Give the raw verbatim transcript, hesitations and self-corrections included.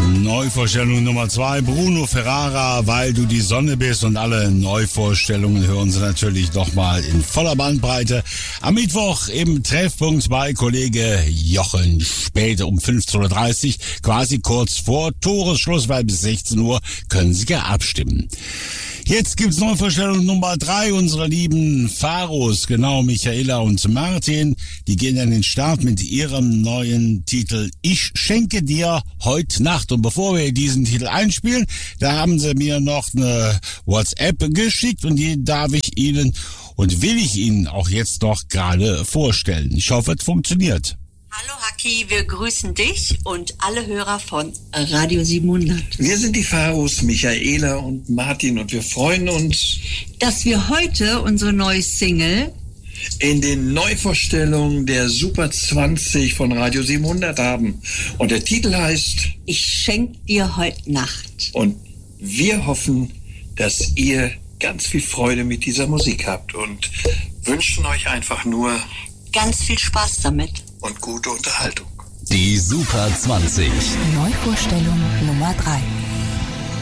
Neuvorstellung Nummer zwei, Bruno Ferrara, weil du die Sonne bist, und alle Neuvorstellungen hören Sie natürlich nochmal in voller Bandbreite am Mittwoch im Treffpunkt bei Kollege Jochen später um fünfzehn Uhr dreißig, quasi kurz vor Toresschluss, weil bis sechzehn Uhr können Sie ja abstimmen. Jetzt gibt's Neuvorstellung Nummer drei unserer lieben Pharos, genau, Michaela und Martin. Die gehen an den Start mit ihrem neuen Titel Ich schenke dir heute Nacht. Und bevor wir diesen Titel einspielen, da haben sie mir noch eine WhatsApp geschickt, und die darf ich Ihnen und will ich Ihnen auch jetzt noch gerade vorstellen. Ich hoffe, es funktioniert. Hallo Haki, wir grüßen dich und alle Hörer von Radio siebenhundert. Wir sind die Pharos, Michaela und Martin, und wir freuen uns, dass wir heute unsere neue Single in den Neuvorstellungen der Super zwanzig von Radio siebenhundert haben. Und der Titel heißt Ich schenk dir heute Nacht. Und wir hoffen, dass ihr ganz viel Freude mit dieser Musik habt und wünschen euch einfach nur ganz viel Spaß damit und gute Unterhaltung. Die Super zwanzig. Neuvorstellung Nummer drei.